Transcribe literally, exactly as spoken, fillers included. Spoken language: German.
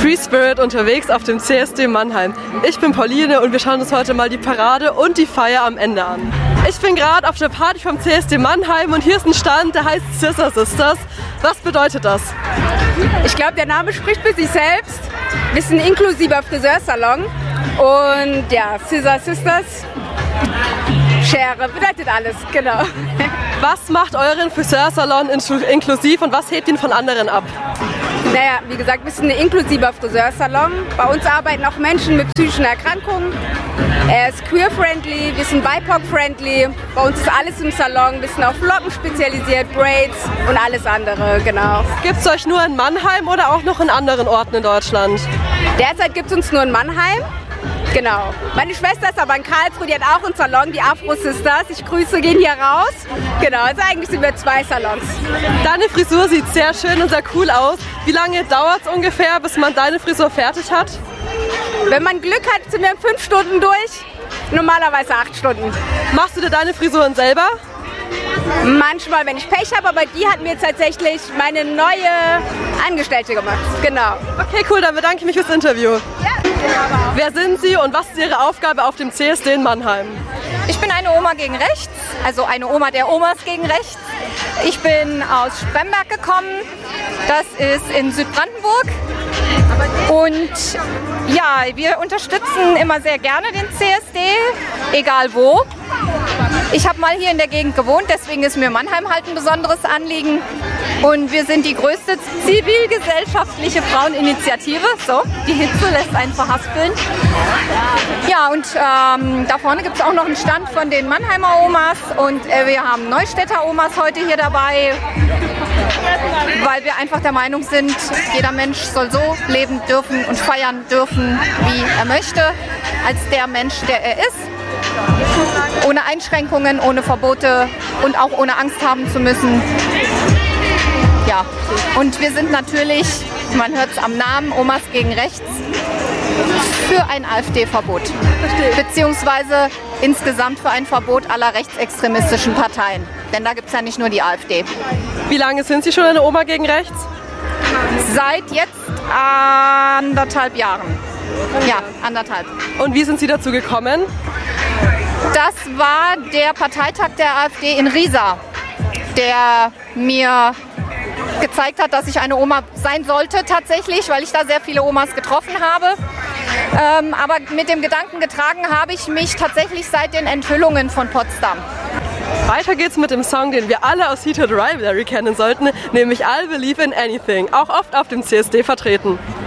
Street Spirit unterwegs auf dem C S D Mannheim. Ich bin Pauline und wir schauen uns heute mal die Parade und die Feier am Ende an. Ich bin gerade auf der Party vom C S D Mannheim und hier ist ein Stand, der heißt Scissor Sisters. Was bedeutet das? Ich glaube, der Name spricht für sich selbst. Wir sind ein inklusiver Friseursalon und ja, Scissor Sisters, Schere, bedeutet alles, genau. Was macht euren Friseursalon inklusiv und was hebt ihn von anderen ab? Naja, wie gesagt, wir sind ein inklusiver Friseursalon. Bei uns arbeiten auch Menschen mit psychischen Erkrankungen. Er ist queer-friendly, wir sind B I P O C-friendly. Bei uns ist alles im Salon. Wir sind auf Locken spezialisiert, Braids und alles andere, genau. Gibt es euch nur in Mannheim oder auch noch in anderen Orten in Deutschland? Derzeit gibt es uns nur in Mannheim. Genau. Meine Schwester ist aber in Karlsruhe, die hat auch einen Salon, die Afro Sisters. Ich grüße, gehen hier raus. Genau, also eigentlich sind wir zwei Salons. Deine Frisur sieht sehr schön und sehr cool aus. Wie lange dauert es ungefähr, bis man deine Frisur fertig hat? Wenn man Glück hat, sind wir in fünf Stunden durch. Normalerweise acht Stunden. Machst du dir deine Frisuren selber? Manchmal, wenn ich Pech habe, aber die hat mir tatsächlich meine neue Angestellte gemacht. Genau. Okay, cool, dann bedanke ich mich fürs Interview. Ja. Wer sind Sie und was ist Ihre Aufgabe auf dem C S D in Mannheim? Ich bin eine Oma gegen rechts, also eine Oma der Omas gegen rechts. Ich bin aus Spremberg gekommen, das ist in Südbrandenburg. Und ja, wir unterstützen immer sehr gerne den C S D, egal wo. Ich habe mal hier in der Gegend gewohnt, deswegen ist mir Mannheim halt ein besonderes Anliegen. Und wir sind die größte zivilgesellschaftliche Fraueninitiative. So, die Hitze lässt einen verhaspeln. Ja, und ähm, da vorne gibt es auch noch einen Stand von den Mannheimer Omas. Und äh, wir haben Neustädter Omas heute hier dabei, weil wir einfach der Meinung sind, jeder Mensch soll so leben dürfen und feiern dürfen, wie er möchte, als der Mensch, der er ist. Ohne Einschränkungen, ohne Verbote und auch ohne Angst haben zu müssen. Ja, und wir sind natürlich, man hört es am Namen, Omas gegen rechts, für ein AfD-Verbot. Beziehungsweise insgesamt für ein Verbot aller rechtsextremistischen Parteien. Denn da gibt es ja nicht nur die AfD. Wie lange sind Sie schon eine Oma gegen rechts? Seit jetzt anderthalb Jahren. Ja, anderthalb. Und wie sind Sie dazu gekommen? Das war der Parteitag der AfD in Riesa, der mir gezeigt hat, dass ich eine Oma sein sollte tatsächlich, weil ich da sehr viele Omas getroffen habe. Ähm, aber mit dem Gedanken getragen habe ich mich tatsächlich seit den Enthüllungen von Potsdam. Weiter geht's mit dem Song, den wir alle aus Heated Rivalry kennen sollten, nämlich I'll Believe in Anything, auch oft auf dem C S D vertreten.